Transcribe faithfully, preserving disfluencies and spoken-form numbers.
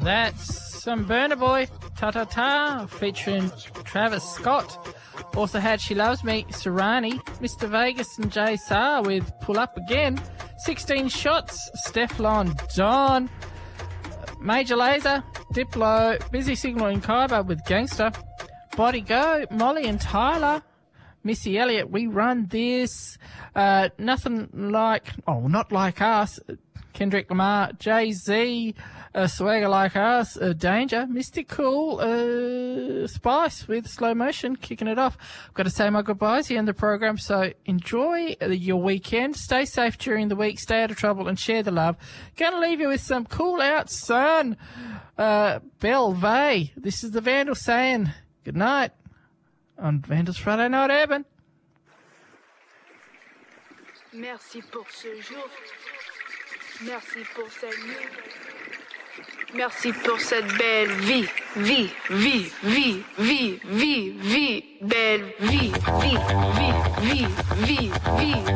That's some Burner Boy, Ta Ta Ta, featuring Travis Scott. Also had She Loves Me, Serrani, Mister Vegas and Jay Saar with Pull Up Again. sixteen Shots, Stefflon Don. Major Lazer, Diplo, Busy Signal and Khyber with Gangster. Body Go, Molly and Tyler. Missy Elliott, We Run This. Uh, nothing like, oh, not like us. Kendrick Lamar, Jay-Z, uh, Swagger Like Us, uh, Danger, Mystical, uh, Spice with Slow Motion, kicking it off. I've got to say my goodbyes here in the program, so enjoy your weekend. Stay safe during the week, stay out of trouble, and share the love. Gonna leave you with some Cool Out Sun, uh, Belvay. This is the Vandals saying good night on Vandals Friday Night Urban. Merci pour ce jour. Merci pour cette nuit. Merci pour cette belle vie, vie, vie, vie, vie, vie, vie, belle vie, vie, vie, vie, vie, vie.